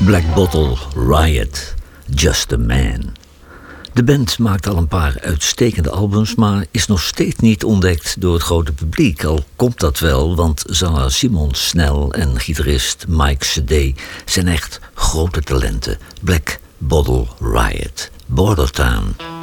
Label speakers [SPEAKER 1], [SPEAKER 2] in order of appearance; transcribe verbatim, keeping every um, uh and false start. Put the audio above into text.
[SPEAKER 1] Black Bottle Riot, Just a Man. De band maakt al een paar uitstekende albums, maar is nog steeds niet ontdekt door het grote publiek. Al komt dat wel, want zanger Simon Snell en gitarist Mike Cedé zijn echt grote talenten. Black Bottle Riot, Border Town.